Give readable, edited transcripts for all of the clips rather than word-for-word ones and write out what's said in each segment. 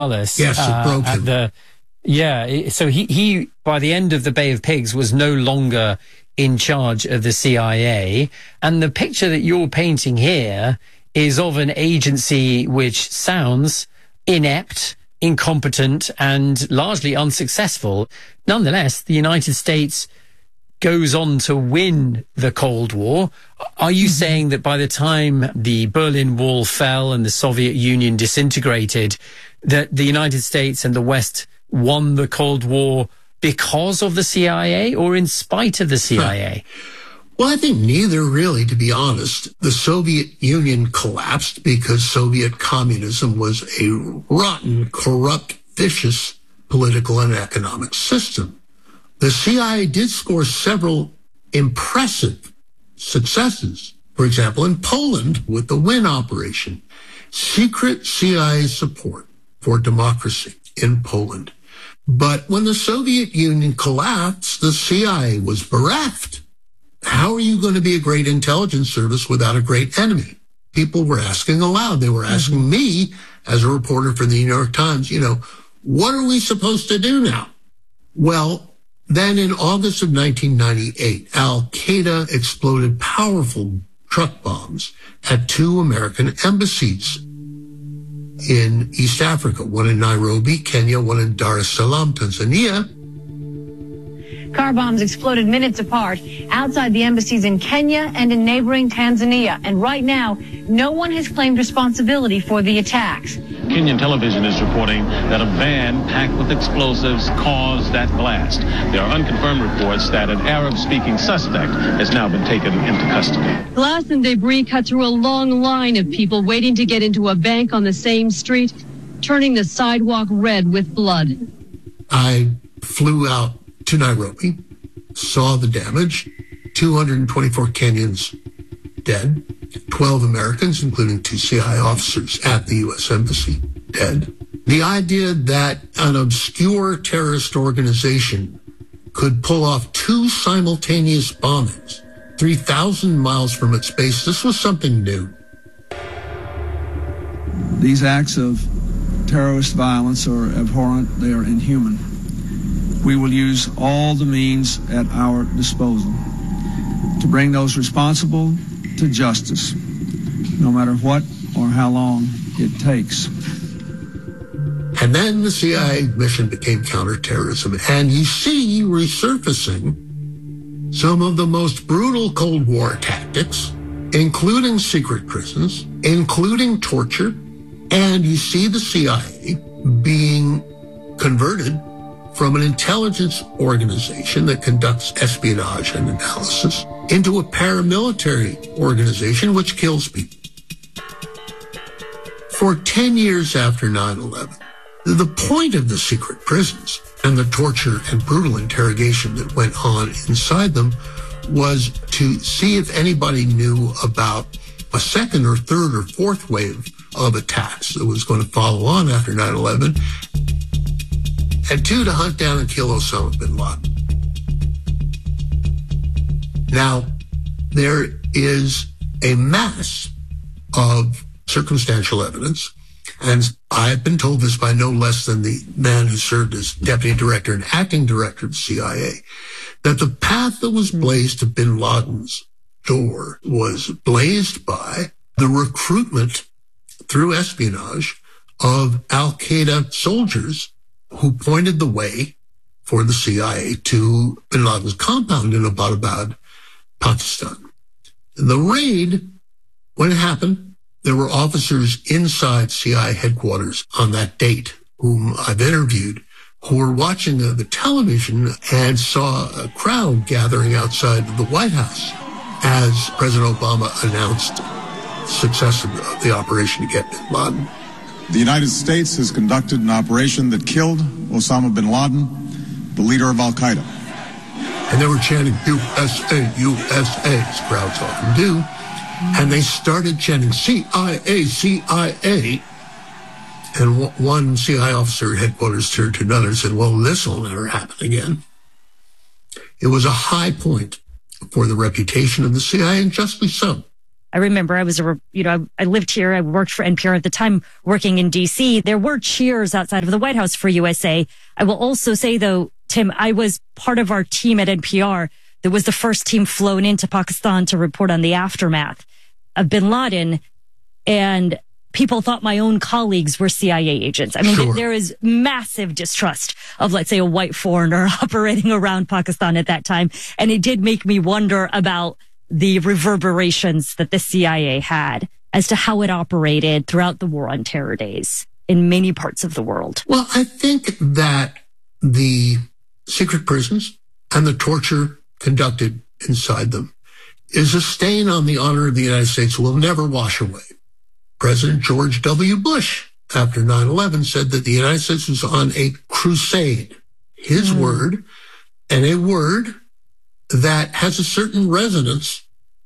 Yes, it broke him. So he, by the end of the Bay of Pigs, was no longer in charge of the CIA. And the picture that you're painting here is of an agency which sounds inept, incompetent, and largely unsuccessful. Nonetheless, the United States goes on to win the Cold War. Are you saying that by the time the Berlin Wall fell and the Soviet Union disintegrated, that the United States and the West won the Cold War because of the CIA or in spite of the CIA? Well, I think neither, really, to be honest. The Soviet Union collapsed because Soviet communism was a rotten, corrupt, vicious political and economic system. The CIA did score several impressive successes. For example, in Poland with the WIN operation, secret CIA support for democracy in Poland. But when the Soviet Union collapsed, the CIA was bereft. How are you going to be a great intelligence service without a great enemy? People were asking aloud. They were asking me, as a reporter for the New York Times, what are we supposed to do now? Well, then in August of 1998, Al-Qaeda exploded powerful truck bombs at 2 American embassies in East Africa, one in Nairobi, Kenya, one in Dar es Salaam, Tanzania. Car bombs exploded minutes apart outside the embassies in Kenya and in neighboring Tanzania. And right now, no one has claimed responsibility for the attacks. Kenyan television is reporting that a van packed with explosives caused that blast. There are unconfirmed reports that an Arab-speaking suspect has now been taken into custody. Glass and debris cut through a long line of people waiting to get into a bank on the same street, turning the sidewalk red with blood. I flew out to Nairobi, saw the damage, 224 Kenyans dead, 12 Americans, including 2 CIA officers at the U.S. Embassy, dead. The idea that an obscure terrorist organization could pull off 2 simultaneous bombings 3,000 miles from its base, this was something new. These acts of terrorist violence are abhorrent, they are inhuman. We will use all the means at our disposal to bring those responsible to justice, no matter what or how long it takes. And then the CIA mission became counterterrorism. And you see resurfacing some of the most brutal Cold War tactics, including secret prisons, including torture. And you see the CIA being converted from an intelligence organization that conducts espionage and analysis into a paramilitary organization which kills people. For 10 years after 9/11, the point of the secret prisons and the torture and brutal interrogation that went on inside them was to see if anybody knew about a second or third or fourth wave of attacks that was going to follow on after 9/11. And 2, to hunt down and kill Osama bin Laden. Now, there is a mass of circumstantial evidence, and I've been told this by no less than the man who served as deputy director and acting director of the CIA, that the path that was blazed to bin Laden's door was blazed by the recruitment through espionage of Al-Qaeda soldiers who pointed the way for the CIA to bin Laden's compound in Abbottabad, Pakistan. The raid, when it happened, there were officers inside CIA headquarters on that date whom I've interviewed who were watching the television and saw a crowd gathering outside the White House as President Obama announced success of the operation to get bin Laden. The United States has conducted an operation that killed Osama bin Laden, the leader of Al-Qaeda. And they were chanting, USA, USA, as crowds often do. And they started chanting, CIA, CIA. And one CIA officer at headquarters turned to another and said, well, this will never happen again. It was a high point for the reputation of the CIA, and justly so. I remember I lived here. I worked for NPR at the time, working in DC. There were cheers outside of the White House for USA. I will also say, though, Tim, I was part of our team at NPR that was the first team flown into Pakistan to report on the aftermath of bin Laden. And people thought my own colleagues were CIA agents. I mean, Sure. There is massive distrust of, let's say, a white foreigner operating around Pakistan at that time. And it did make me wonder about the reverberations that the CIA had as to how it operated throughout the War on Terror days in many parts of the world. Well, I think that the secret prisons and the torture conducted inside them is a stain on the honor of the United States will never wash away. President George W. Bush, after 9/11, said that the United States was on a crusade. His word, and a word that has a certain resonance.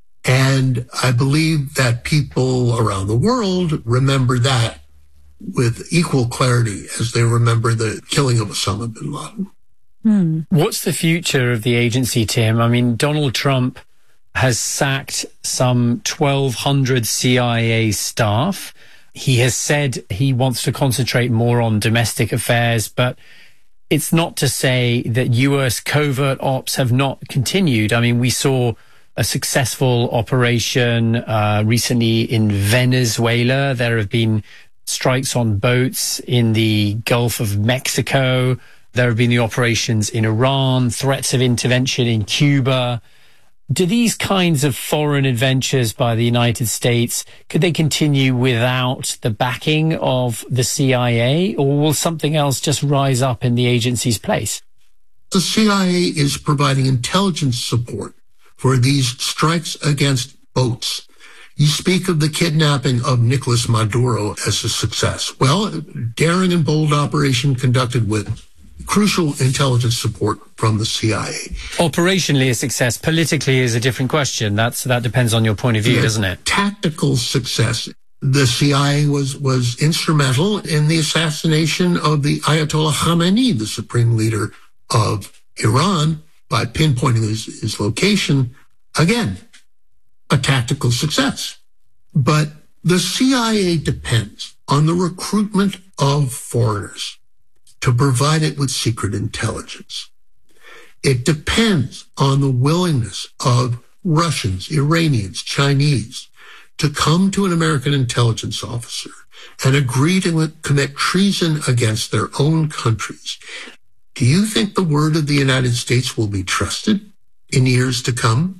And I believe that people around the world remember that with equal clarity as they remember the killing of Osama bin Laden. What's the future of the agency, Tim? I mean, Donald Trump has sacked some 1,200 CIA staff. He has said he wants to concentrate more on domestic affairs, but it's not to say that US covert ops have not continued. I mean, we saw a successful operation recently in Venezuela. There have been strikes on boats in the Gulf of Mexico. There have been the operations in Iran, threats of intervention in Cuba. Do these kinds of foreign adventures by the United States, could they continue without the backing of the CIA, or will something else just rise up in the agency's place? The CIA is providing intelligence support for these strikes against boats. You speak of the kidnapping of Nicolas Maduro as a success. Well, daring and bold operation conducted with crucial intelligence support from the CIA. Operationally a success, politically is a different question. That depends on your point of view, doesn't it? Tactical success. The CIA was instrumental in the assassination of the Ayatollah Khamenei, the supreme leader of Iran, by pinpointing his location. Again, a tactical success. But the CIA depends on the recruitment of foreigners to provide it with secret intelligence. It depends on the willingness of Russians, Iranians, Chinese to come to an American intelligence officer and agree to commit treason against their own countries. Do you think the word of the United States will be trusted in years to come?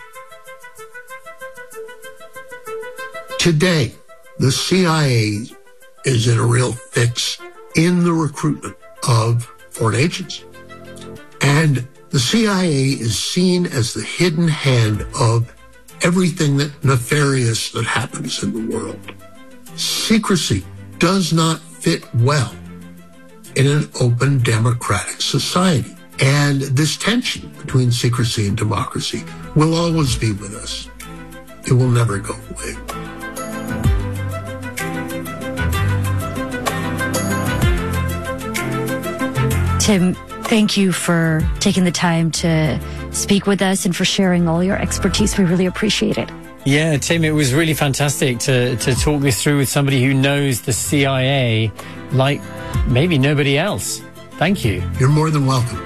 Today, the CIA is in a real fix in the recruitment of foreign agents. And the CIA is seen as the hidden hand of everything that nefarious that happens in the world. Secrecy does not fit well in an open democratic society. And this tension between secrecy and democracy will always be with us. It will never go away. Tim, thank you for taking the time to speak with us and for sharing all your expertise. We really appreciate it. Yeah, Tim, it was really fantastic to talk this through with somebody who knows the CIA like maybe nobody else. Thank you. You're more than welcome.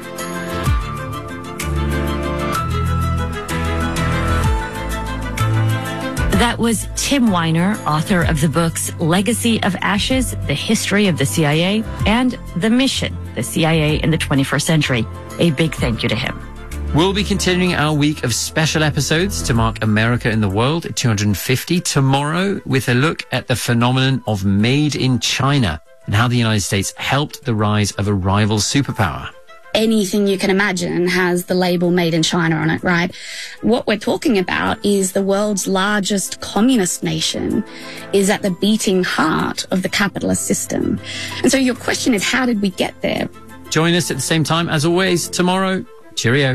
That was Tim Weiner, author of the books Legacy of Ashes, The History of the CIA, and The Mission, The CIA in the 21st Century. A big thank you to him. We'll be continuing our week of special episodes to mark America in the World at 250 tomorrow with a look at the phenomenon of Made in China and how the United States helped the rise of a rival superpower. Anything you can imagine has the label Made in China on it, right? What we're talking about is the world's largest communist nation is at the beating heart of the capitalist system. And so your question is, how did we get there? Join us at the same time as always tomorrow. Cheerio.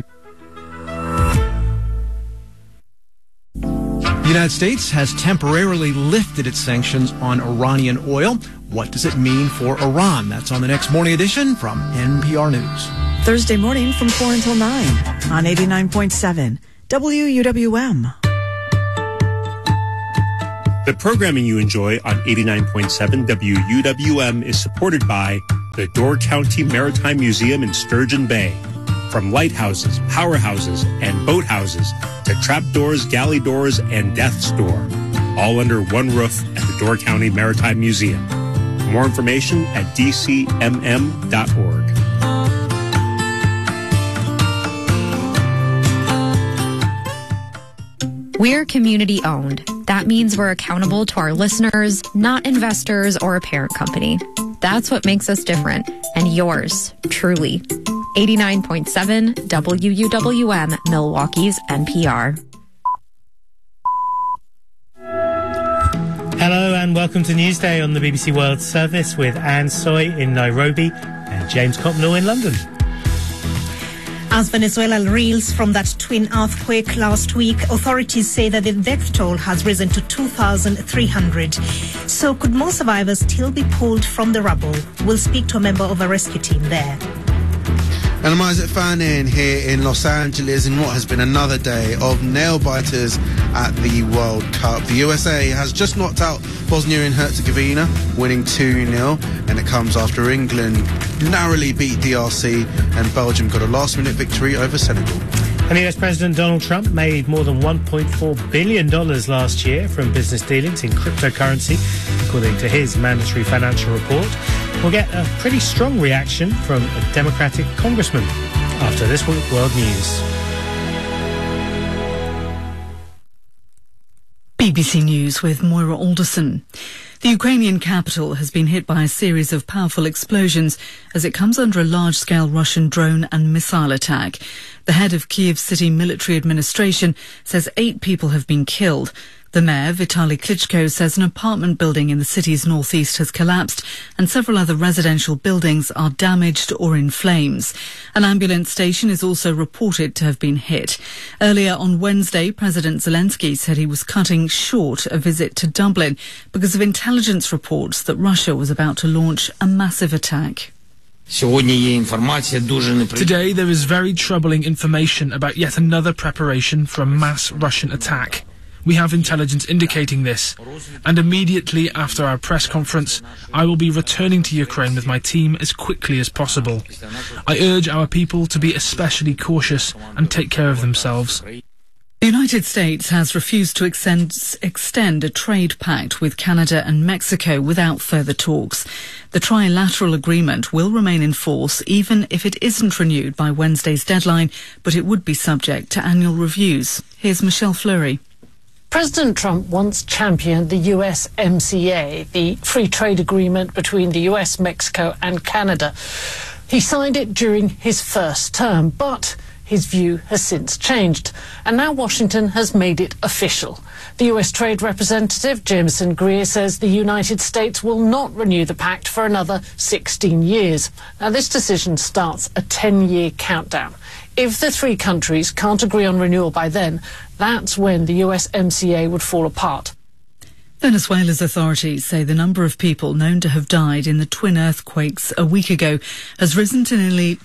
The United States has temporarily lifted its sanctions on Iranian oil. What does it mean for Iran? That's on the next Morning Edition from NPR News. Thursday morning from 4 until 9 on 89.7 WUWM. The programming you enjoy on 89.7 WUWM is supported by the Door County Maritime Museum in Sturgeon Bay. From lighthouses, powerhouses, and boathouses to trapdoors, galley doors, and death's door, all under one roof at the Door County Maritime Museum. More information at dcmm.org. We're community owned. That means we're accountable to our listeners, not investors or a parent company. That's what makes us different, and yours, truly. 89.7 WUWM, Milwaukee's NPR. Hello and welcome to Newsday on the BBC World Service with Anne Soy in Nairobi and James Copnell in London. As Venezuela reels from that twin earthquake last week, authorities say that the death toll has risen to 2,300. So could more survivors still be pulled from the rubble? We'll speak to a member of a rescue team there. And I'm Isaac Fanning here in Los Angeles in what has been another day of nail-biters at the World Cup. The USA has just knocked out Bosnia and Herzegovina, winning 2-0, and it comes after England narrowly beat DRC and Belgium got a last-minute victory over Senegal. And US President Donald Trump made more than $1.4 billion last year from business dealings in cryptocurrency, according to his mandatory financial report. We'll get a pretty strong reaction from a Democratic congressman after this week's World News. BBC News with Moira Alderson. The Ukrainian capital has been hit by a series of powerful explosions as it comes under a large-scale Russian drone and missile attack. The head of Kyiv City Military Administration says 8 people have been killed. The mayor, Vitaly Klitschko, says an apartment building in the city's northeast has collapsed and several other residential buildings are damaged or in flames. An ambulance station is also reported to have been hit. Earlier on Wednesday, President Zelensky said he was cutting short a visit to Dublin because of intelligence reports that Russia was about to launch a massive attack. Today there is very troubling information about yet another preparation for a mass Russian attack. We have intelligence indicating this, and immediately after our press conference, I will be returning to Ukraine with my team as quickly as possible. I urge our people to be especially cautious and take care of themselves. The United States has refused to extend a trade pact with Canada and Mexico without further talks. The trilateral agreement will remain in force even if it isn't renewed by Wednesday's deadline, but it would be subject to annual reviews. Here's Michelle Fleury. President Trump once championed the USMCA, the free trade agreement between the US, Mexico and Canada. He signed it during his first term, but his view has since changed, and now Washington has made it official. The US Trade Representative, Jameson Greer, says the United States will not renew the pact for another 16 years. Now, this decision starts a 10-year countdown. If the three countries can't agree on renewal by then, that's when the USMCA would fall apart. Venezuela's authorities say the number of people known to have died in the twin earthquakes a week ago has risen to nearly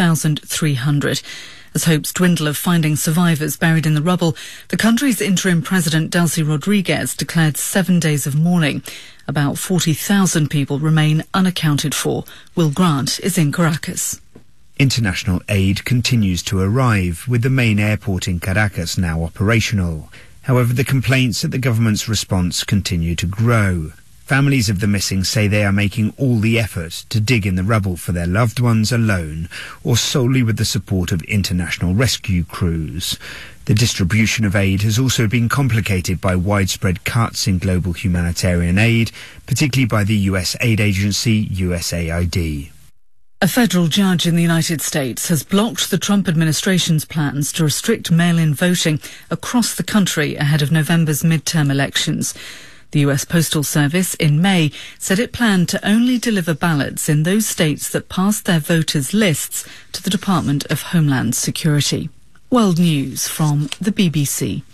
2,300. As hopes dwindle of finding survivors buried in the rubble, the country's interim president, Delcy Rodriguez, declared 7 days of mourning. About 40,000 people remain unaccounted for. Will Grant is in Caracas. International aid continues to arrive, with the main airport in Caracas now operational. However, the complaints at the government's response continue to grow. Families of the missing say they are making all the effort to dig in the rubble for their loved ones alone or solely with the support of international rescue crews. The distribution of aid has also been complicated by widespread cuts in global humanitarian aid, particularly by the US aid agency USAID. A federal judge in the United States has blocked the Trump administration's plans to restrict mail-in voting across the country ahead of November's midterm elections. The US Postal Service in May said it planned to only deliver ballots in those states that passed their voters' lists to the Department of Homeland Security. World News from the BBC.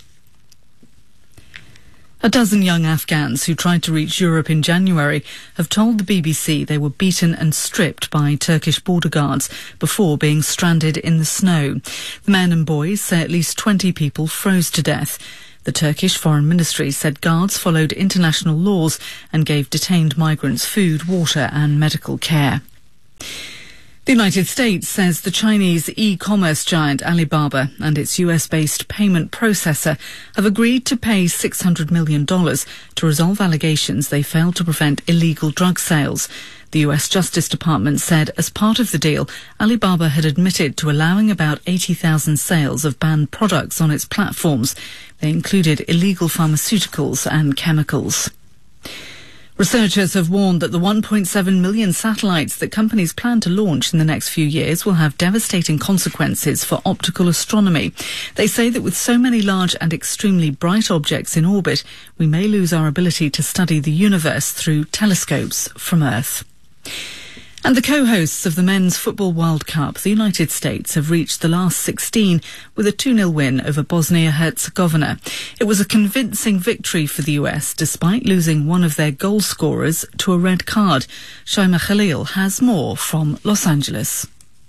A dozen young Afghans who tried to reach Europe in January have told the BBC they were beaten and stripped by Turkish border guards before being stranded in the snow. The men and boys say at least 20 people froze to death. The Turkish Foreign Ministry said guards followed international laws and gave detained migrants food, water and medical care. The United States says the Chinese e-commerce giant Alibaba and its US-based payment processor have agreed to pay $600 million to resolve allegations they failed to prevent illegal drug sales. The US Justice Department said as part of the deal, Alibaba had admitted to allowing about 80,000 sales of banned products on its platforms. They included illegal pharmaceuticals and chemicals. Researchers have warned that the 1.7 million satellites that companies plan to launch in the next few years will have devastating consequences for optical astronomy. They say that with so many large and extremely bright objects in orbit, we may lose our ability to study the universe through telescopes from Earth. And the co-hosts of the Men's Football World Cup, the United States, have reached the last 16 with a 2-0 win over Bosnia-Herzegovina. It was a convincing victory for the US, despite losing one of their goal scorers to a red card. Shaima Khalil has more from Los Angeles.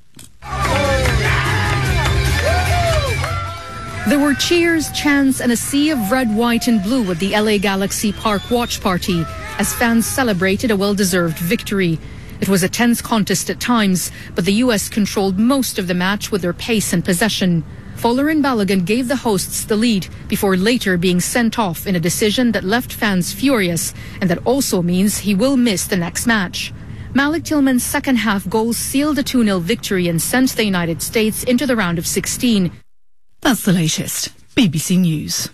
There were cheers, chants and a sea of red, white and blue at the LA Galaxy Park watch party as fans celebrated a well-deserved victory. It was a tense contest at times, but the US controlled most of the match with their pace and possession. Folarin Balogun gave the hosts the lead before later being sent off in a decision that left fans furious, and that also means he will miss the next match. Malik Tillman's second-half goal sealed a 2-0 victory and sent the United States into the round of 16. That's the latest. BBC News.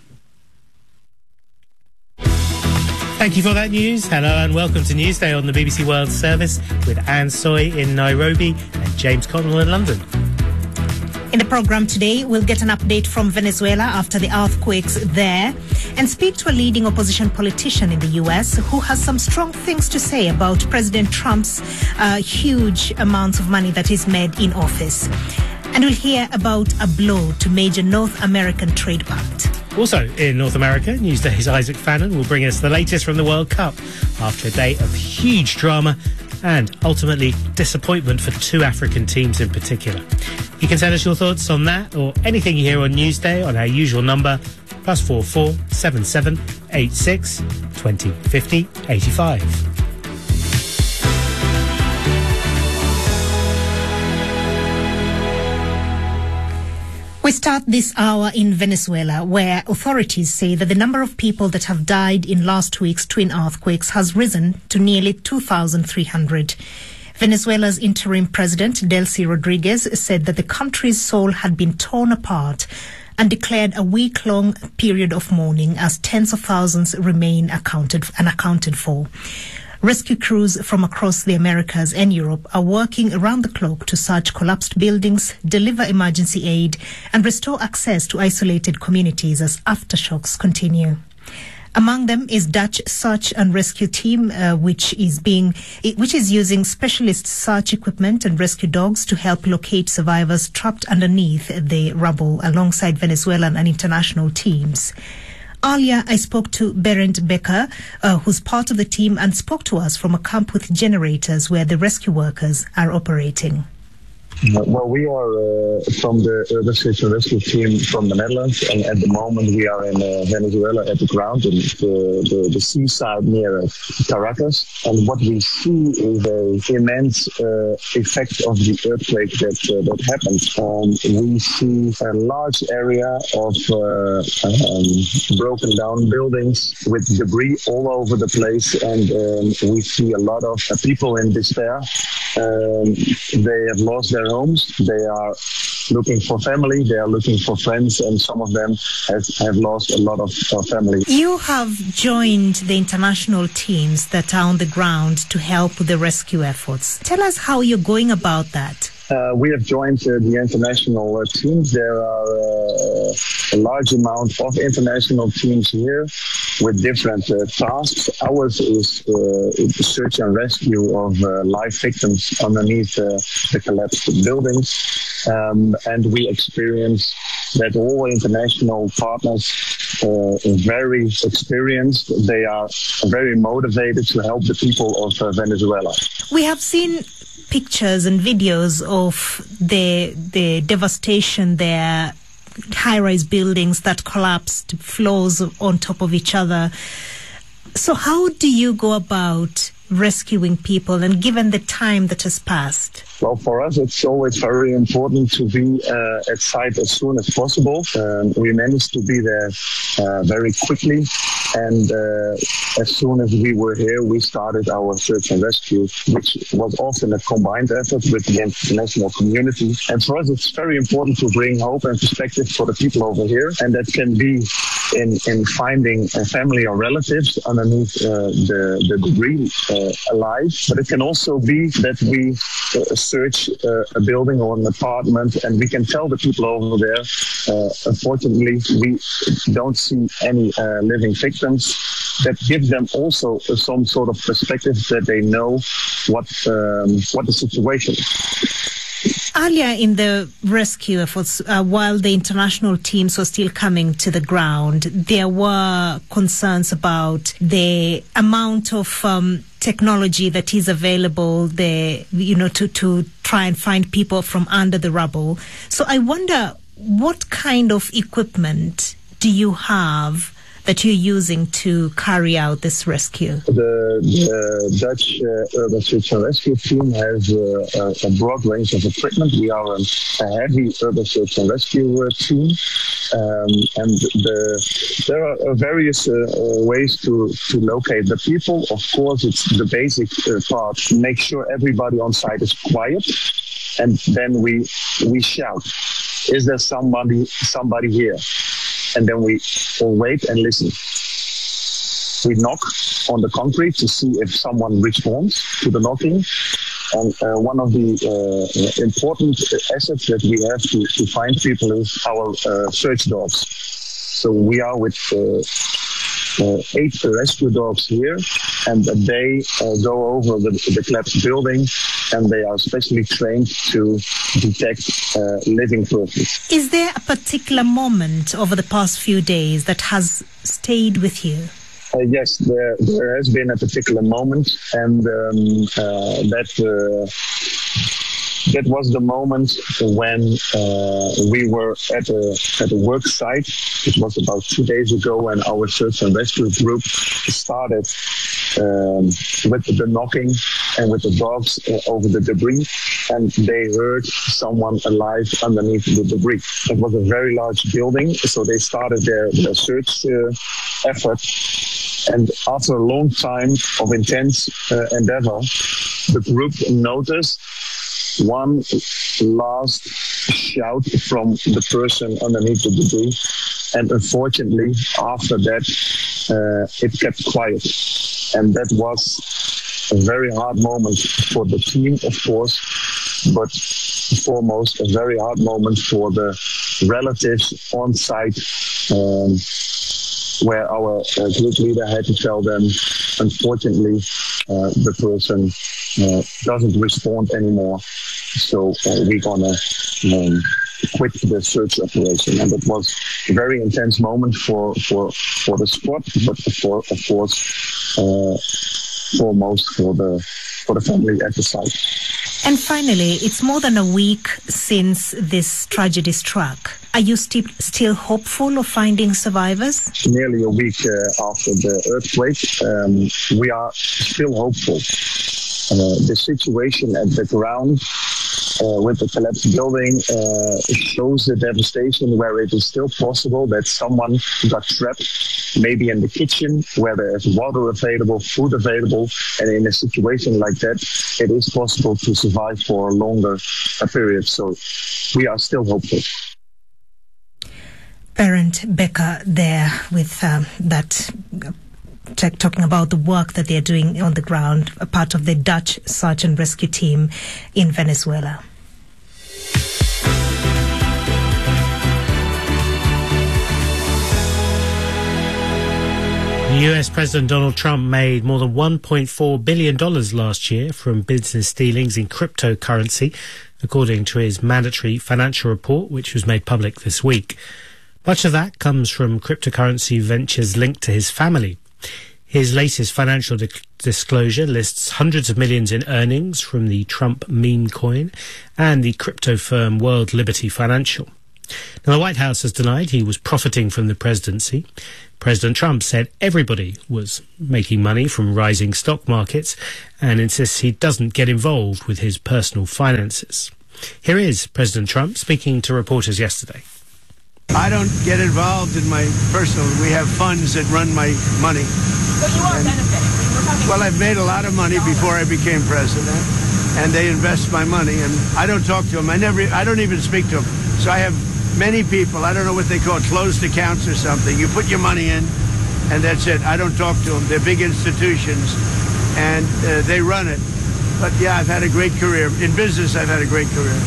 Thank you for that news. Hello and welcome to Newsday on the BBC World Service with Anne Soy in Nairobi and James Cotnell in London. In the programme today, we'll get an update from Venezuela after the earthquakes there and speak to a leading opposition politician in the US who has some strong things to say about President Trump's huge amounts of money that he's made in office. And we'll hear about a blow to major North American trade pact. Also in North America, Newsday's Isaac Fannin will bring us the latest from the World Cup after a day of huge drama and ultimately disappointment for two African teams in particular. You can send us your thoughts on that or anything you hear on Newsday on our usual number +44 77 86 20 50 85. We start this hour in Venezuela, where authorities say that the number of people that have died in last week's twin earthquakes has risen to nearly 2,300. Venezuela's interim president, Delcy Rodriguez, said that the country's soul had been torn apart and declared a week-long period of mourning as tens of thousands remain unaccounted for. Rescue crews from across the Americas and Europe are working around the clock to search collapsed buildings, deliver emergency aid, and restore access to isolated communities as aftershocks continue. Among them is Dutch search and rescue team, which is using specialist search equipment and rescue dogs to help locate survivors trapped underneath the rubble alongside Venezuelan and international teams. Earlier, I spoke to Berend Becker, who's part of the team and spoke to us from a camp with generators where the rescue workers are operating. Well, we are from the rescue team from the Netherlands, and at the moment we are in Venezuela at the ground, in the seaside near Caracas. And what we see is an immense effect of the earthquake that happened. We see a large area of broken down buildings with debris all over the place, and we see a lot of people in despair. They have lost their homes. They are looking for family. They are looking for friends, and some of them have lost a lot of family. You have joined the international teams that are on the ground to help with the rescue efforts. Tell us how you're going about that. We have joined the international teams. There are a large amount of international teams here with different tasks. Ours is search and rescue of live victims underneath the collapsed buildings. And we experience that all international partners are very experienced. They are very motivated to help the people of Venezuela. We have seen pictures and videos of the devastation there high-rise buildings that collapsed, floors on top of each other. So how do you go about rescuing people, and given the time that has passed? Well, for us, it's always very important to be at site as soon as possible. We managed to be there very quickly, and as soon as we were here, we started our search and rescue, which was often a combined effort with the international community. And for us, it's very important to bring hope and perspective for the people over here, and that can be in finding a family or relatives underneath the debris alive, but it can also be that we search a building or an apartment, and we can tell the people over there, unfortunately, we don't see any living victims. That gives them also some sort of perspective that they know what the situation is. Earlier in the rescue efforts, while the international teams were still coming to the ground, there were concerns about the amount of technology that is available there, to try and find people from under the rubble. So I wonder, what kind of equipment do you have that you're using to carry out this rescue? The Dutch Urban Search and Rescue team has a broad range of equipment. We are a heavy Urban Search and Rescue team, and there are various ways to locate the people. Of course, it's the basic part. Make sure everybody on site is quiet, and then we shout, "Is there somebody here?" And then we all wait and listen. We knock on the concrete to see if someone responds to the knocking. And one of the important assets that we have to find people is our search dogs. So we are with 8 rescue dogs here, and they go over the collapsed building, and they are specially trained to detect living persons. Is there a particular moment over the past few days that has stayed with you? Yes, there has been a particular moment, and that was the moment when we were at a work site. It was about 2 days ago, and our search and rescue group started with the knocking and with the dogs over the debris, and they heard someone alive underneath the debris. It was a very large building, so they started their search effort. And after a long time of intense endeavor, the group noticed one last shout from the person underneath the debris. And unfortunately, after that, it kept quiet. And that was a very hard moment for the team, of course, but foremost, a very hard moment for the relatives on site, where our group leader had to tell them, unfortunately, the person doesn't respond anymore. So we're going to quit the search operation. And it was a very intense moment for the squad, but of course, foremost for the family at the site. And finally, it's more than a week since this tragedy struck. Are you still hopeful of finding survivors? Nearly a week after the earthquake, we are still hopeful. The situation at the ground with the collapsed building shows the devastation, where it is still possible that someone got trapped, maybe in the kitchen where there is water available, food available, and in a situation like that, it is possible to survive for a longer period. So we are still hopeful. Berend Becker there with that talking about the work that they're doing on the ground, a part of the Dutch search and rescue team in Venezuela. US President Donald Trump made more than $1.4 billion last year from business dealings in cryptocurrency, according to his mandatory financial report, which was made public this week. Much of that comes from cryptocurrency ventures linked to his family. His latest financial disclosure lists hundreds of millions in earnings from the Trump meme coin and the crypto firm World Liberty Financial. Now, the White House has denied he was profiting from the presidency. President Trump said everybody was making money from rising stock markets and insists he doesn't get involved with his personal finances. Here is President Trump speaking to reporters yesterday. I don't get involved in my personal. We have funds that run my money. But you are benefiting. Well, I've made a lot of money before I became president, and they invest my money, and I don't talk to them. I don't even speak to them. So I have many people, I don't know what they call it, closed accounts or something. You put your money in, and that's it. I don't talk to them. They're big institutions, and they run it. But yeah, I've had a great career. In business, I've had a great career.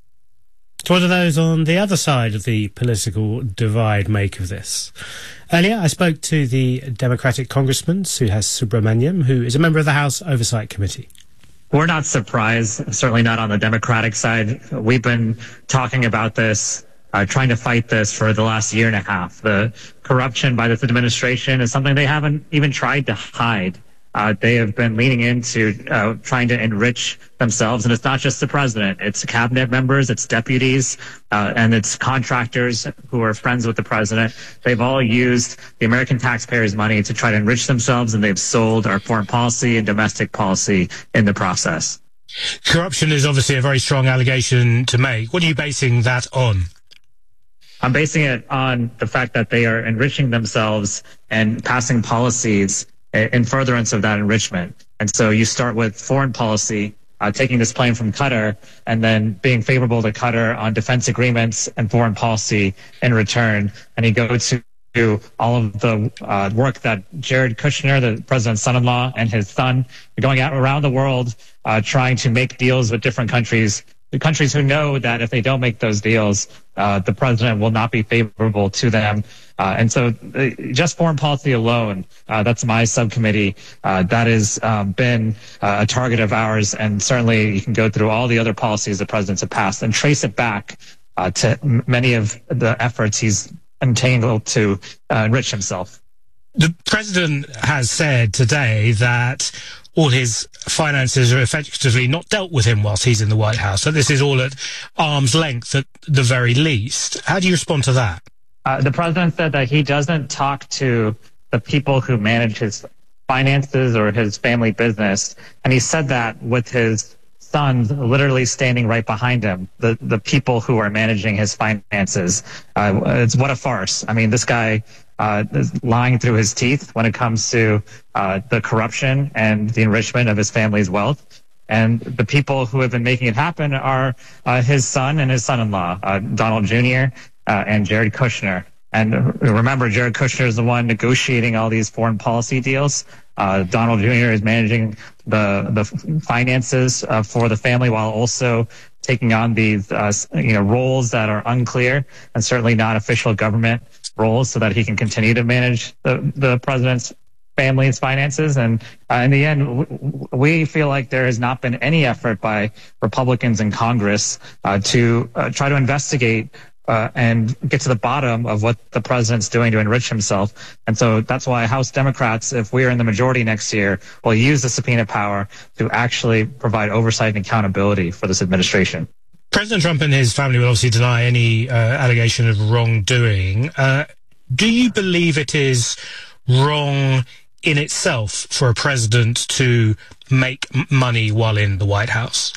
So what do those on the other side of the political divide make of this? Earlier, I spoke to the Democratic Congressman, Suhas Subramaniam, who is a member of the House Oversight Committee. We're not surprised, certainly not on the Democratic side. We've been talking about this, trying to fight this for the last year and a half. The corruption by this administration is something they haven't even tried to hide. They have been leaning into trying to enrich themselves. And it's not just the president. It's cabinet members, it's deputies, and it's contractors who are friends with the president. They've all used the American taxpayers' money to try to enrich themselves, and they've sold our foreign policy and domestic policy in the process. Corruption is obviously a very strong allegation to make. What are you basing that on? I'm basing it on the fact that they are enriching themselves and passing policies in furtherance of that enrichment. And so you start with foreign policy, taking this plane from Qatar, and then being favorable to Qatar on defense agreements and foreign policy in return. And you go to all of the work that Jared Kushner, the president's son-in-law, and his son are going out around the world trying to make deals with different countries, the countries who know that if they don't make those deals, the president will not be favorable to them. And so just foreign policy alone, that's my subcommittee. That has been a target of ours. And certainly you can go through all the other policies the presidents have passed and trace it back to many of the efforts he's entangled to enrich himself. The president has said today that all his finances are effectively not dealt with him whilst he's in the White House. So this is all at arm's length at the very least. How do you respond to that? The president said that he doesn't talk to the people who manage his finances or his family business. And he said that with his sons literally standing right behind him, the people who are managing his finances. It's what a farce. I mean, this guy is lying through his teeth when it comes to the corruption and the enrichment of his family's wealth. And the people who have been making it happen are his son and his son-in-law, Donald Jr., and Jared Kushner. And remember, Jared Kushner is the one negotiating all these foreign policy deals. Donald Jr. is managing the finances for the family while also taking on these roles that are unclear and certainly not official government roles, so that he can continue to manage the president's family's finances. And in the end, we feel like there has not been any effort by Republicans in Congress to try to investigate and get to the bottom of what the president's doing to enrich himself. And so that's why House Democrats, if we're in the majority next year, will use the subpoena power to actually provide oversight and accountability for this administration. President Trump and his family will obviously deny any allegation of wrongdoing. Do you believe it is wrong in itself for a president to make money while in the White House?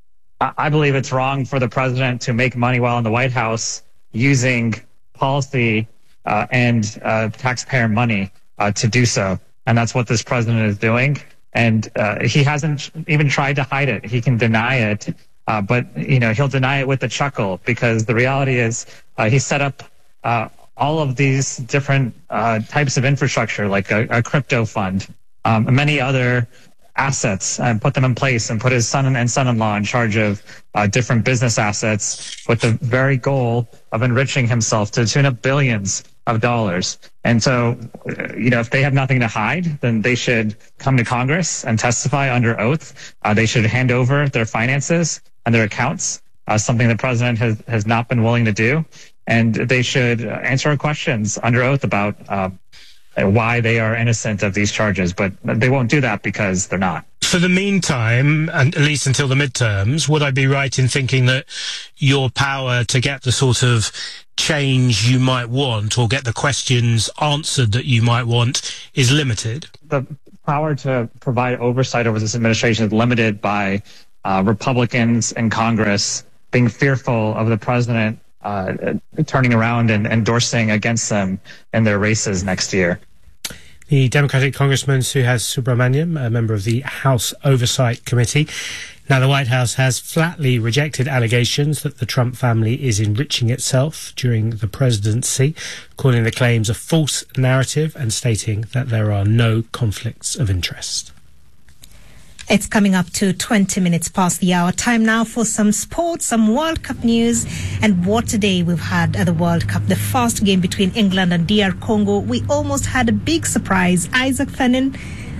I believe it's wrong for the president to make money while in the White House using policy and taxpayer money to do so. And that's what this president is doing. And he hasn't even tried to hide it. He can deny it, but he'll deny it with a chuckle, because the reality is he set up all of these different types of infrastructure, like a crypto fund, many other assets, and put them in place, and put his son and son-in-law in charge of different business assets with the very goal of enriching himself to the tune of billions of dollars. And so, if they have nothing to hide, then they should come to Congress and testify under oath. They should hand over their finances and their accounts, something the president has not been willing to do. And they should answer our questions under oath about why they are innocent of these charges, but they won't do that because they're not. For the meantime, and at least until the midterms, would I be right in thinking that your power to get the sort of change you might want or get the questions answered that you might want is limited? The power to provide oversight over this administration is limited by Republicans in Congress being fearful of the president turning around and endorsing against them in their races next year. The Democratic Congressman Suhas Subramaniam, a member of the House Oversight Committee. Now, the White House has flatly rejected allegations that the Trump family is enriching itself during the presidency, calling the claims a false narrative and stating that there are no conflicts of interest. It's coming up to 20 minutes past the hour. Time now for some sports, some World Cup news. And what a day we've had at the World Cup. The first game between England and DR Congo. We almost had a big surprise. Isaac Fennin,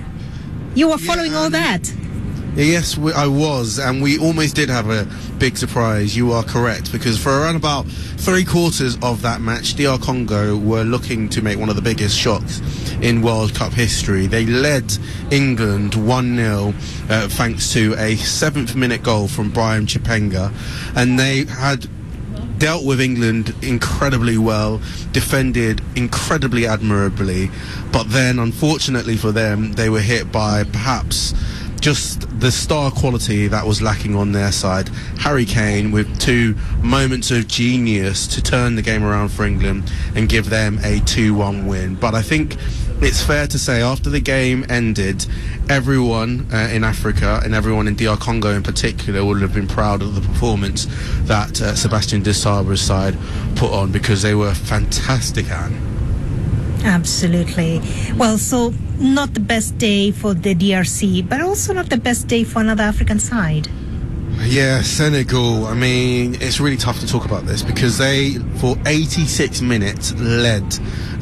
you were following all that. Yes, I was, and we almost did have a big surprise. You are correct, because for around about 3/4 of that match, DR Congo were looking to make one of the biggest shocks in World Cup history. They led England 1-0 thanks to a 7th-minute goal from Brian Chipenga, and they had dealt with England incredibly well, defended incredibly admirably, but then, unfortunately for them, they were hit by perhaps just the star quality that was lacking on their side. Harry Kane with 2 moments of genius to turn the game around for England and give them a 2-1 win. But I think it's fair to say after the game ended, everyone in Africa and everyone in DR Congo in particular would have been proud of the performance that Sebastian Desabra's side put on, because they were fantastic, Anne. Absolutely. Well, so not the best day for the DRC, but also not the best day for another African side. Yeah, Senegal. I mean, it's really tough to talk about this because they, for 86 minutes, led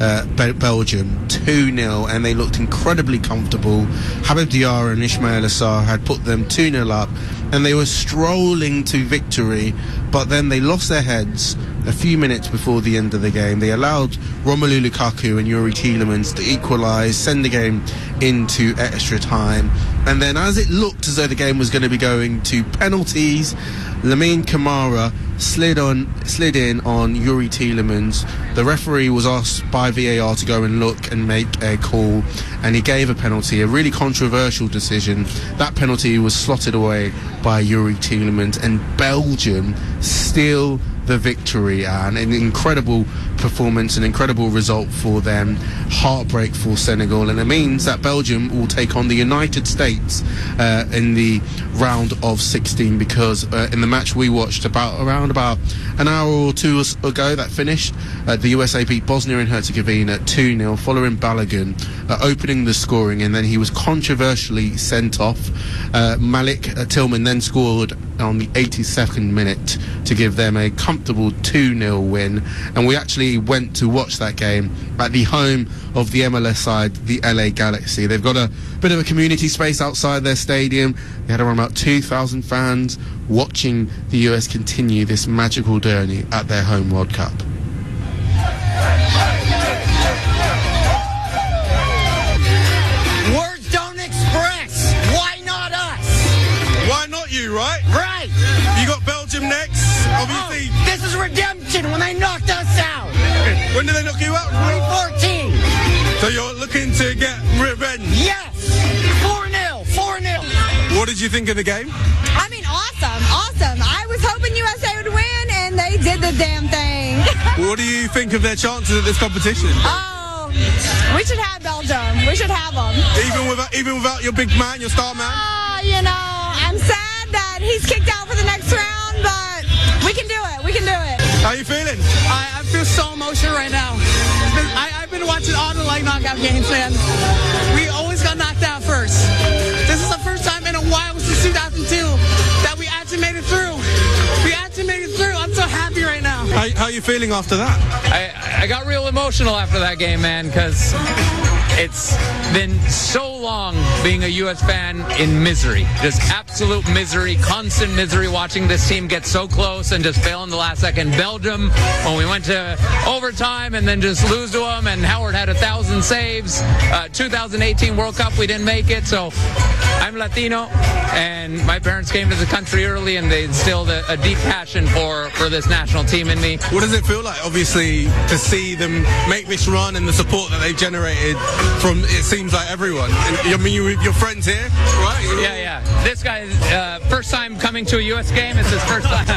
Belgium 2-0, and they looked incredibly comfortable. Habib Diarra and Ismail Assar had put them 2-0 up, and they were strolling to victory, but then they lost their heads a few minutes before the end of the game. They allowed Romelu Lukaku and Yuri Tielemans to equalise, send the game into extra time, and then as it looked as though the game was going to be going to penalties, Lamine Camara slid in on Yuri Tielemans. The referee was asked by VAR to go and look and make a call, and he gave a penalty, a really controversial decision. That penalty was slotted away by Yuri Tielemans, and Belgium steal the victory, and an incredible performance, an incredible result for them. Heartbreak for Senegal, and it means that Belgium will take on the United States in the round of 16, because in the match we watched around about an hour or two ago that finished, the USA beat Bosnia and Herzegovina 2-0 following Balogun opening the scoring, and then he was controversially sent off. Malik Tillman then scored on the 82nd minute to give them a comfortable 2-0 win, and we actually went to watch that game at the home of the MLS side, the LA Galaxy. They've got a bit of a community space outside their stadium. They had around about 2,000 fans watching the US continue this magical journey at their home World Cup. Words don't express. Why not us? Why not you, right? Right. You got Belgium next, obviously. Oh, this is redemption when they knocked us out. When did they knock you out? 2014. So you're looking to get revenge? Yes. 4-0. 4-0. What did you think of the game? I mean, awesome. I was hoping USA would win, and they did the damn thing. What do you think of their chances at this competition? Oh, we should have Belgium. We should have them. Even without your big man, your star man? You know, I'm sad that he's kicked out for the next round, but we can do it. We can do it. How are you feeling? I feel so emotional right now. I've been watching all the knockout games, man. We always got knocked out first. This is the first time in a while since 2002 that we actually made it through. I'm so happy right now. How are you feeling after that? I got real emotional after that game, man, because it's been so long being a U.S. fan in misery, just absolute misery, constant misery watching this team get so close and just fail in the last second. Belgium, when we went to overtime and then just lose to them, and Howard had 1,000 saves. 2018 World Cup, we didn't make it, so I'm Latino, and my parents came to the country early, and they instilled a deep passion for this national team in me. What does it feel like, obviously, to see them make this run and the support that they've generated from, it seems like, everyone? And, I mean, your friends here, right? Yeah. This guy, first time coming to a U.S. game. It's his first time.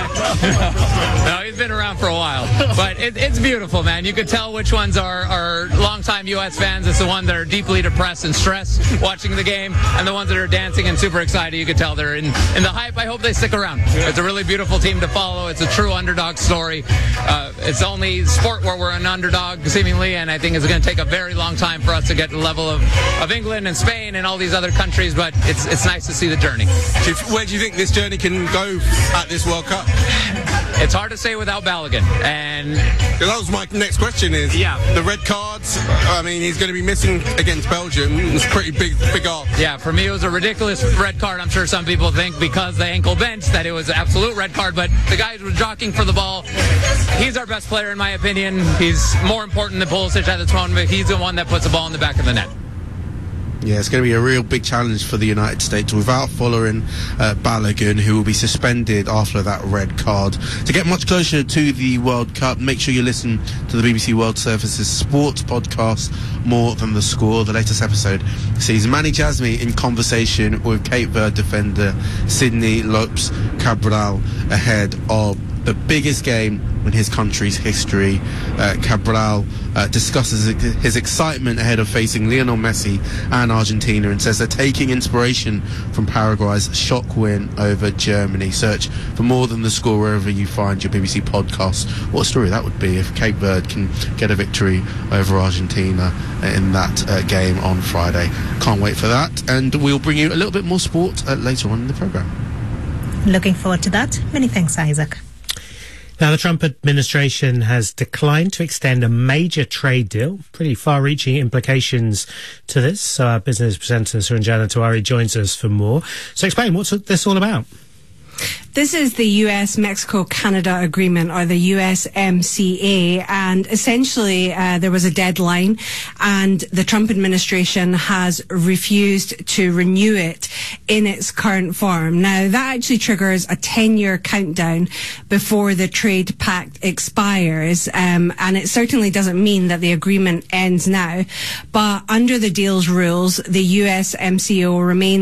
No, he's been around for a while. But it's beautiful, man. You could tell which ones are longtime U.S. fans. It's the ones that are deeply depressed and stressed watching the game, and the ones that are dancing and super excited. You could tell they're in the hype. I hope they stick around. It's a really beautiful team to follow. It's a true underdog story. It's the only sport where we're an underdog, seemingly, and I think it's going to take a very long time for us to get to the level of England and Spain and all these other countries, but it's nice to see the journey. Where do you think this journey can go at this World Cup? It's hard to say without Balogun, and that was my next question. Is the red cards? I mean, he's going to be missing against Belgium. It's pretty big off. Yeah, for me it was a ridiculous red card. I'm sure some people think because the ankle bent that it was an absolute red card, but the guy was jockeying for the ball. He's our best player in my opinion. He's more important than Pulisic at this moment, but he's the one that puts the ball in the back of the net. Yeah, it's going to be a real big challenge for the United States without following Balogun, who will be suspended after that red card. To get much closer to the World Cup, make sure you listen to the BBC World Service's sports podcast, More Than the Score. The latest episode sees Manny Jasmy in conversation with Cape Verde defender Sidney Lopes Cabral ahead of the biggest game in his country's history. Cabral discusses his excitement ahead of facing Lionel Messi and Argentina, and says they're taking inspiration from Paraguay's shock win over Germany. Search for More Than the Score wherever you find your BBC podcast. What a story that would be if Cape Verde can get a victory over Argentina in that game on Friday. Can't wait for that, and we'll bring you a little bit more sport later on in the programme. Looking forward to that. Many thanks, Isaac. Now, the Trump administration has declined to extend a major trade deal. Pretty far-reaching implications to this. So our business presenter, Suranjana Tiwari, joins us for more. So explain, what's this all about? This is the US-Mexico-Canada agreement, or the USMCA, and essentially there was a deadline, and the Trump administration has refused to renew it in its current form. Now, that actually triggers a 10-year countdown before the trade pact expires, and it certainly doesn't mean that the agreement ends now, but under the deal's rules, the USMCA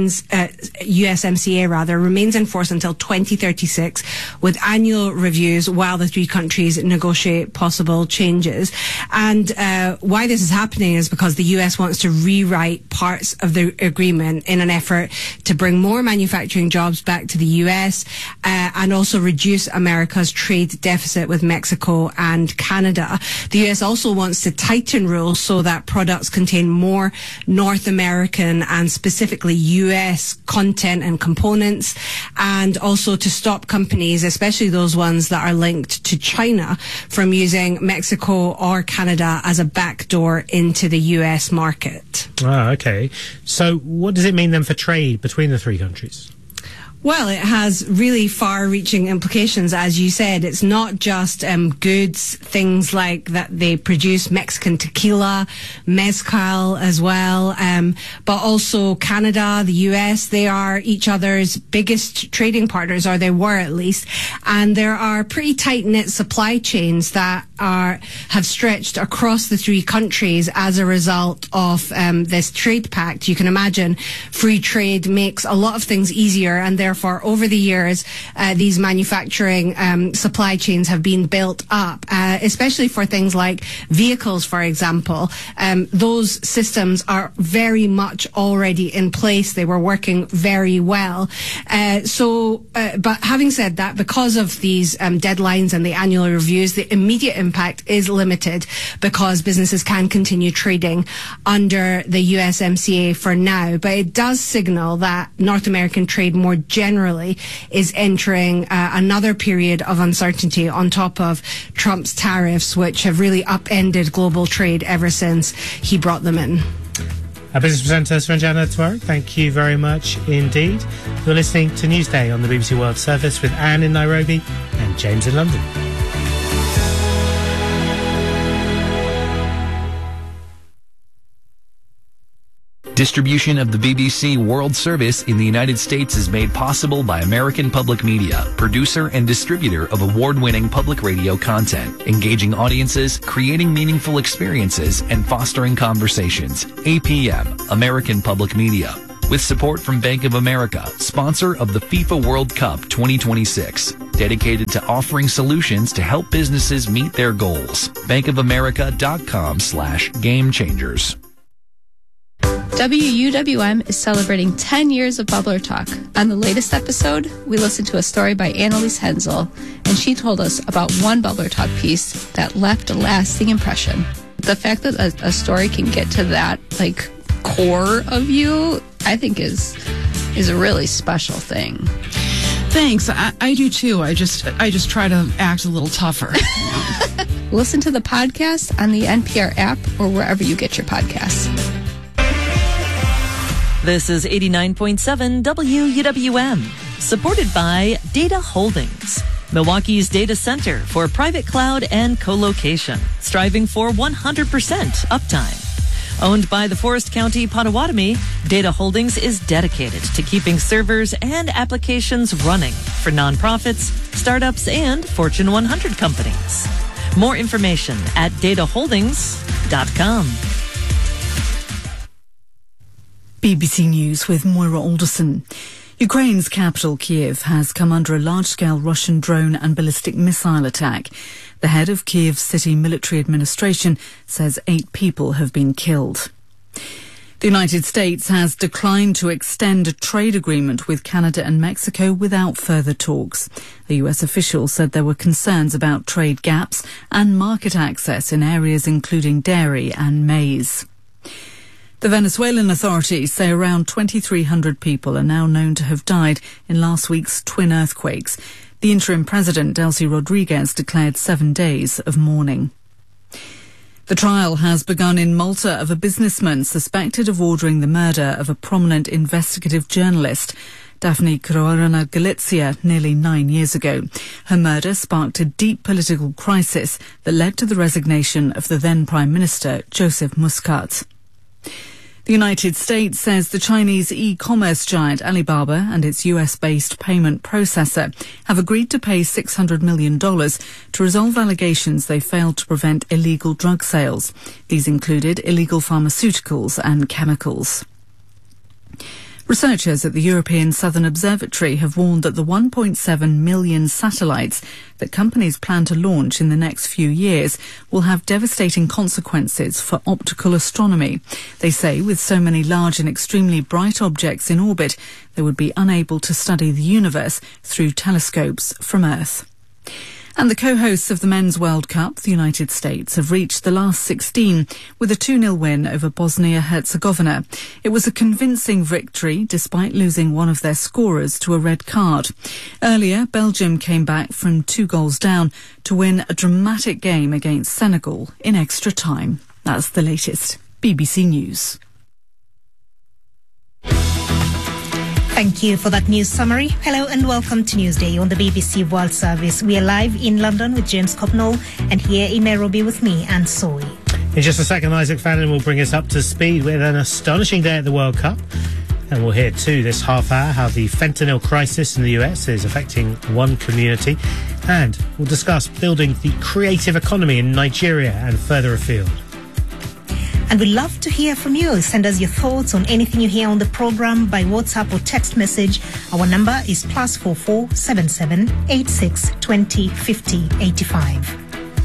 remains in force until 2036, with annual reviews while the three countries negotiate possible changes. And why this is happening is because the US wants to rewrite parts of the agreement in an effort to bring more manufacturing jobs back to the US and also reduce America's trade deficit with Mexico and Canada. The US also wants to tighten rules so that products contain more North American and specifically US content and components, and also to stop companies, especially those ones that are linked to China, from using Mexico or Canada as a backdoor into the US market. Ah, okay. So what does it mean then for trade between the three countries? Well, it has really far-reaching implications, as you said. It's not just goods, things like that they produce Mexican tequila, mezcal as well, but also Canada, the US. They are each other's biggest trading partners, or they were at least. And there are pretty tight-knit supply chains that have stretched across the three countries as a result of this trade pact. You can imagine free trade makes a lot of things easier, and therefore over the years these manufacturing supply chains have been built up, especially for things like vehicles, for example. Those systems are very much already in place. They were working very well. But having said that, because of these deadlines and the annual reviews, the immediate impact is limited because businesses can continue trading under the USMCA for now. But it does signal that North American trade more generally is entering another period of uncertainty on top of Trump's tariffs, which have really upended global trade ever since he brought them in. Our business presenter, Sranjana Twarak, thank you very much indeed. You're listening to Newsday on the BBC World Service with Anne in Nairobi and James in London. Distribution of the BBC World Service in the United States is made possible by American Public Media, producer and distributor of award-winning public radio content, engaging audiences, creating meaningful experiences, and fostering conversations. APM, American Public Media. With support from Bank of America, sponsor of the FIFA World Cup 2026. Dedicated to offering solutions to help businesses meet their goals. bankofamerica.com/game changers. WUWM is celebrating 10 years of Bubbler Talk. On the latest episode, we listened to a story by Annalise Hensel, and she told us about one Bubbler Talk piece that left a lasting impression. The fact that a story can get to that, like, core of you, I think is a really special thing. Thanks. I do too. I just try to act a little tougher. Listen to the podcast on the NPR app or wherever you get your podcasts. This is 89.7 WUWM, supported by Data Holdings, Milwaukee's data center for private cloud and co-location, striving for 100% uptime. Owned by the Forest County Potawatomi, Data Holdings is dedicated to keeping servers and applications running for nonprofits, startups, and Fortune 100 companies. More information at dataholdings.com. BBC News with Moira Alderson. Ukraine's capital, Kiev, has come under a large-scale Russian drone and ballistic missile attack. The head of Kiev's city military administration says 8 people have been killed. The United States has declined to extend a trade agreement with Canada and Mexico without further talks. A US official said there were concerns about trade gaps and market access in areas including dairy and maize. The Venezuelan authorities say around 2,300 people are now known to have died in last week's twin earthquakes. The interim president, Delcy Rodriguez, declared 7 days of mourning. The trial has begun in Malta of a businessman suspected of ordering the murder of a prominent investigative journalist, Daphne Caruana Galizia, nearly 9 years ago. Her murder sparked a deep political crisis that led to the resignation of the then Prime Minister, Joseph Muscat. The United States says the Chinese e-commerce giant Alibaba and its US-based payment processor have agreed to pay $600 million to resolve allegations they failed to prevent illegal drug sales. These included illegal pharmaceuticals and chemicals. Researchers at the European Southern Observatory have warned that the 1.7 million satellites that companies plan to launch in the next few years will have devastating consequences for optical astronomy. They say with so many large and extremely bright objects in orbit, they would be unable to study the universe through telescopes from Earth. And the co-hosts of the Men's World Cup, the United States, have reached the last 16 with a 2-0 win over Bosnia-Herzegovina. It was a convincing victory despite losing one of their scorers to a red card. Earlier, Belgium came back from 2 goals down to win a dramatic game against Senegal in extra time. That's the latest. BBC News. Thank you for that news summary. Hello and welcome to Newsday on the BBC World Service. We are live in London with James Copnall and here in Nairobi with me, Anne Soy. In just a second, Isaac Fannin will bring us up to speed with an astonishing day at the World Cup. And we'll hear too this half hour how the fentanyl crisis in the US is affecting one community. And we'll discuss building the creative economy in Nigeria and further afield. And we'd love to hear from you. Send us your thoughts on anything you hear on the programme by WhatsApp or text message. Our number is +44 77 86 20 50 85.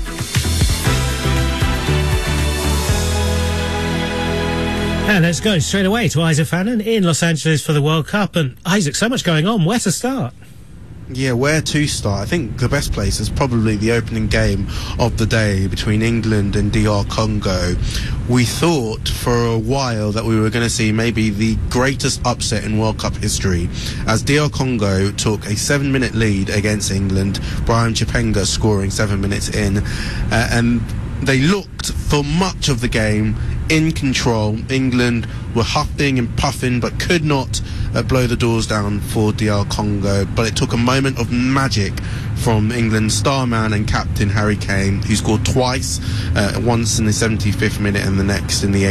And let's go straight away to Isaac Fannin in Los Angeles for the World Cup. And Isaac, so much going on. Where to start? Yeah, where to start? I think the best place is probably the opening game of the day between England and DR Congo. We thought for a while that we were going to see maybe the greatest upset in World Cup history as DR Congo took a 7-minute lead against England, Brian Chipenga scoring 7 minutes in, and they looked for much of the game in control. England were huffing and puffing but could not blow the doors down for DR Congo. But it took a moment of magic from England's star man and captain Harry Kane, who scored twice, once in the 75th minute and the next in the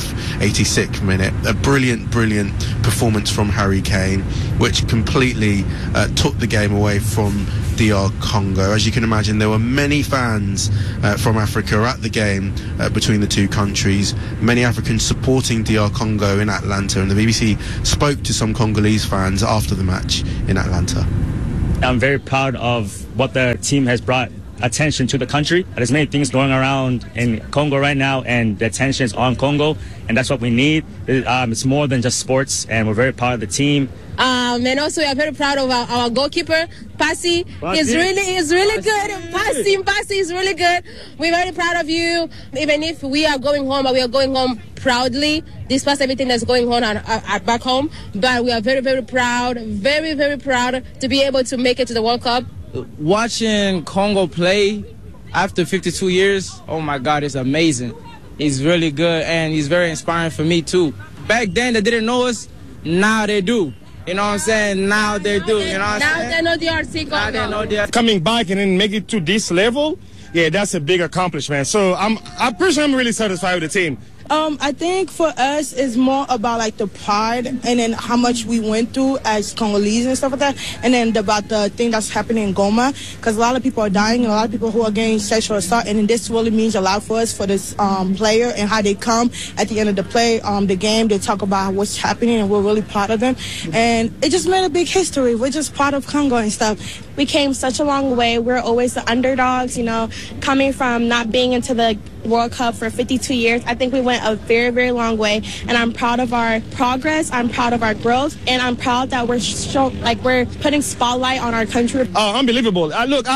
86th minute. A brilliant performance from Harry Kane, which completely took the game away from DR Congo. As you can imagine, there were many fans from Africa at the game between the two countries, many Africans supporting DR Congo in Atlanta, and the BBC spoke to some Congolese fans after the match in Atlanta. I'm very proud of what the team has brought attention to the country. There's many things going around in Congo right now, and the attention is on Congo, and that's what we need. It's more than just sports, and we're very proud of the team. And also we are very proud of our goalkeeper, Passy. He's really good. Passy is really good. We're very proud of you. Even if we are going home, but we are going home proudly, despite everything that's going on back home. But we are very proud, very proud to be able to make it to the World Cup. Watching Congo play after 52 years, oh my God, it's amazing. He's really good, and he's very inspiring for me too. Back then they didn't know us, now they do. You know what I'm saying? Now they do. You know what I'm saying? Now they know DRC Congo. Now they know DRC. Coming back and then make it to this level, yeah, that's a big accomplishment. So I personally am really satisfied with the team. I think for us it's more about like the pride and then how much we went through as Congolese and stuff like that, and then about the thing that's happening in Goma, because a lot of people are dying and a lot of people who are getting sexual assault, and then this really means a lot for us, for this player, and how they come at the end of the game, they talk about what's happening, and we're really proud of them, and it just made a big history. We're just proud of Congo and stuff. We came such a long way. We're always the underdogs, you know, coming from not being into the World Cup for 52 years. I think we went a very long way, and I'm proud of our progress. I'm proud of our growth, and I'm proud that we're putting spotlight on our country. Unbelievable.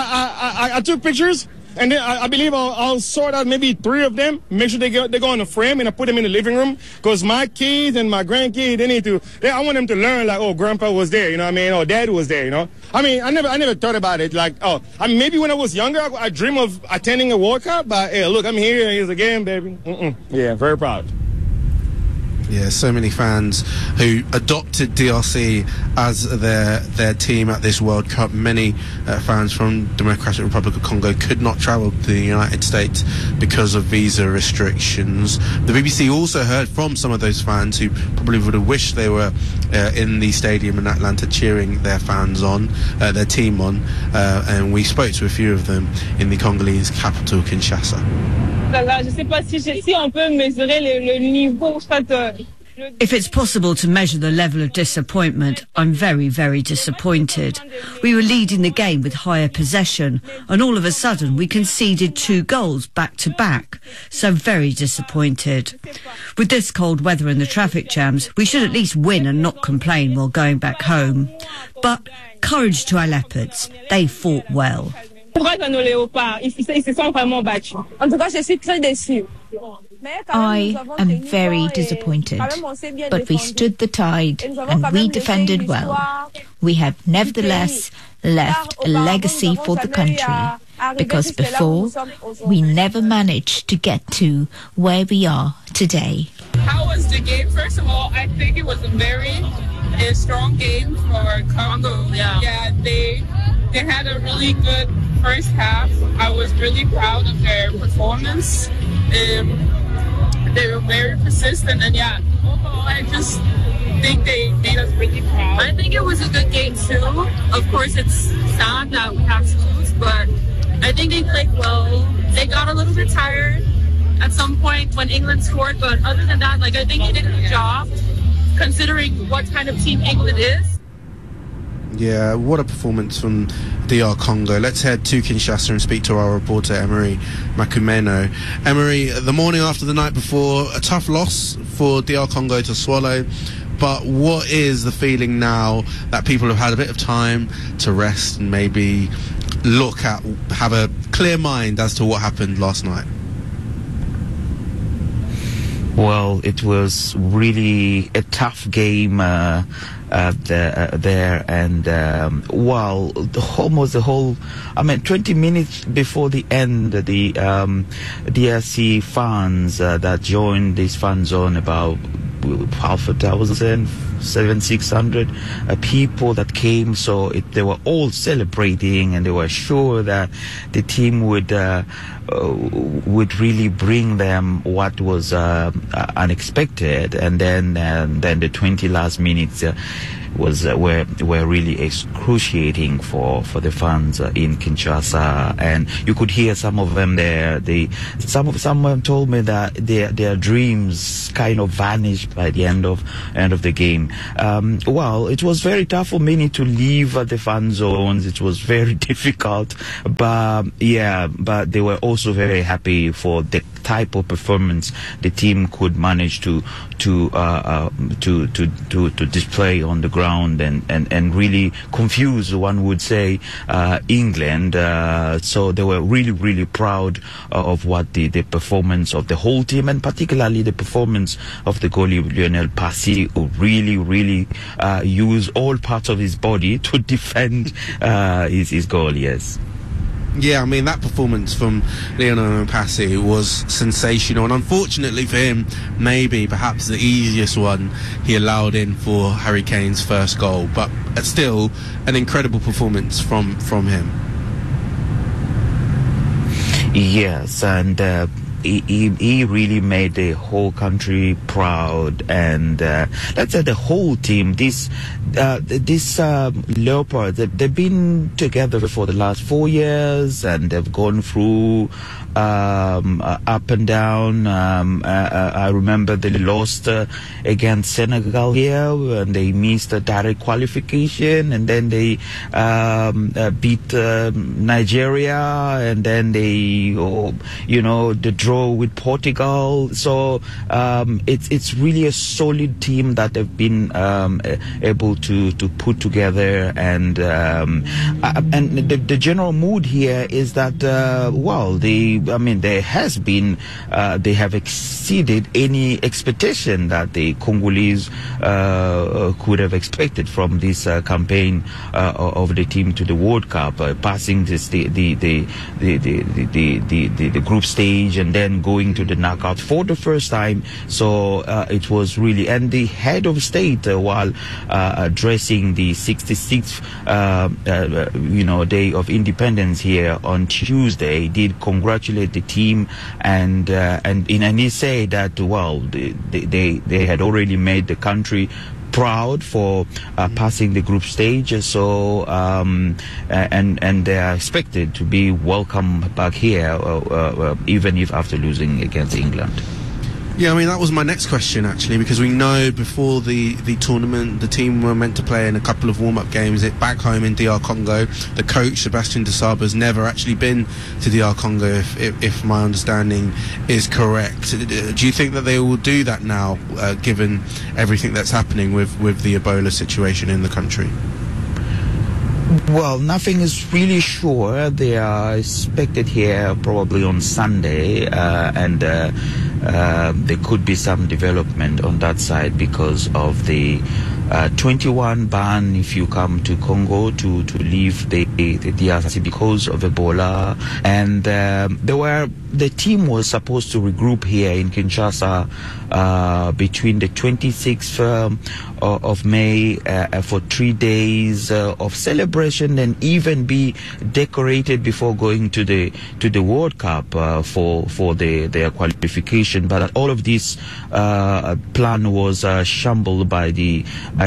I took pictures, and then I believe I'll sort out maybe 3 of them, make sure they go in a frame, and I put them in the living room, because my kids and my grandkids, I want them to learn, like, oh, grandpa was there, you know what I mean, or dad was there, you know. I mean, I never thought about it, like, maybe when I was younger, I dream of attending a World Cup, but hey, look, I'm here, here's the game, baby. Yeah, very proud. Yeah, so many fans who adopted DRC as their team at this World Cup. Many fans from Democratic Republic of Congo could not travel to the United States because of visa restrictions. The BBC also heard from some of those fans who probably would have wished they were in the stadium in Atlanta cheering their fans on, their team on, and we spoke to a few of them in the Congolese capital, Kinshasa. Je sais pas si on peut mesurer le niveau, If it's possible to measure the level of disappointment, I'm very disappointed. We were leading the game with higher possession, and all of a sudden we conceded 2 goals back to back. So very disappointed. With this cold weather and the traffic jams, we should at least win and not complain while going back home. But courage to our Leopards. They fought well. Courage à nos léopards. Ils se sont vraiment battus. En tout cas, je suis très déçue. I am very disappointed, but we stood the tide and we defended well. We have nevertheless left a legacy for the country, because before we never managed to get to where we are today. How was the game? First of all, I think it was a very strong game for Congo. Yeah, they had a really good first half. I was really proud of their performance. They were very persistent, and overall, I just think they made us really proud. I think it was a good game too. Of course, it's sad that we have to lose, but I think they played well. They got a little bit tired at some point when England scored, but other than that, I think they did a good job considering what kind of team England is. Yeah, what a performance from DR Congo. Let's head to Kinshasa and speak to our reporter, Emery Makumeno. Emery, the morning after the night before, a tough loss for DR Congo to swallow. But what is the feeling now that people have had a bit of time to rest and maybe have a clear mind as to what happened last night? Well, it was really a tough game there, and almost the whole. 20 minutes before the end, the DRC fans that joined this fan zone, about 5,000, 600 people that came. So they were all celebrating, and they were sure that the team would really bring them what was unexpected. And then the 20 last minutes were really excruciating for the fans in Kinshasa, and you could hear some of them there. Someone told me that their dreams kind of vanished by the end of the game. It was very tough for many to leave the fan zones. It was very difficult, but they were also very happy for the type of performance the team could manage to display on the ground and really confuse, one would say, England. So they were really, really proud of what the performance of the whole team, and particularly the performance of the goalie Lionel Passy, who really, really used all parts of his body to defend his goal. Yes. Yeah, that performance from Lionel Passy was sensational, and unfortunately for him, perhaps the easiest one he allowed in for Harry Kane's first goal, but still an incredible performance from him. Yes, and he really made the whole country proud, and let's say the whole team. This Leopards, they've been together for the last 4 years, and they've gone through up and down. I remember they lost against Senegal here, and they missed a direct qualification, and then they beat Nigeria, and then they, the draw with Portugal. So it's really a solid team that they've been able to put together, and the general mood here is that they have exceeded any expectation that the Congolese could have expected from this campaign of the team to the World Cup, passing the group stage and then going to the knockout for the first time. So it was really, and the head of state, while addressing the 66th day of independence here on Tuesday, did congratulate the team, and he said that they had already made the country proud for passing the group stage. So and they are expected to be welcome back here, even if after losing against England. Yeah, that was my next question, actually, because we know before the tournament, the team were meant to play in a couple of warm-up games back home in DR Congo. The coach, Sebastian Desabre, has never actually been to DR Congo, if my understanding is correct. Do you think that they will do that now, given everything that's happening with the Ebola situation in the country? Well, nothing is really sure. They are expected here probably on Sunday, and there could be some development on that side because of the 21 ban if you come to Congo to leave the DRC because of Ebola. And the team was supposed to regroup here in Kinshasa between the 26th of May for 3 days of celebration, and even be decorated before going to the World Cup for their qualification. But all of this plan was shambled by the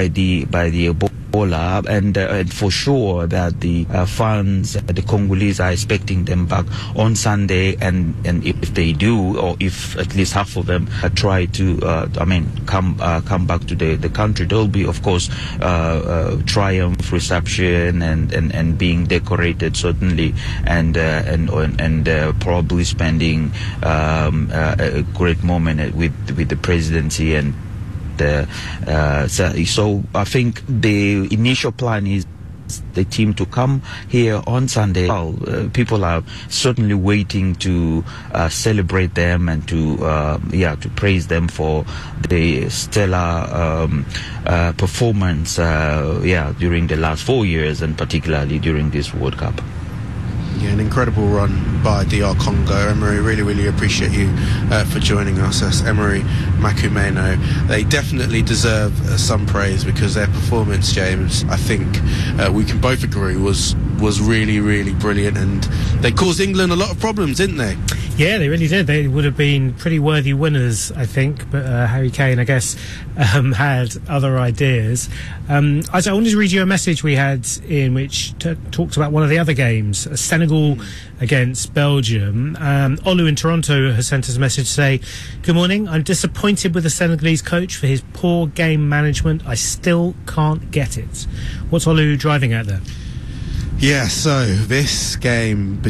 Ebola, and for sure that the fans, the Congolese, are expecting them back on Sunday, and if they do, or if at least half of them try to come back to the country, there will be, of course, triumph reception and being decorated, certainly, and probably spending a great moment with the presidency. And so I think the initial plan is the team to come here on Sunday. Well, people are certainly waiting to celebrate them and to praise them for the stellar performance during the last 4 years, and particularly during this World Cup. Yeah, an incredible run by DR Congo. Emery, really, really appreciate you for joining us. That's Emery Makumeno. They definitely deserve some praise because their performance, James, I think we can both agree was really, really brilliant, and they caused England a lot of problems, didn't they? Yeah, they really did. They would have been pretty worthy winners, I think, but Harry Kane, I guess, had other ideas. I wanted to read you a message we had in which talked about one of the other games, Senegal against Belgium. Olu in Toronto has sent us a message to say, "Good morning, I'm disappointed with the Senegalese coach for his poor game management. I still can't get it." What's Olu driving at there? Yeah, so this game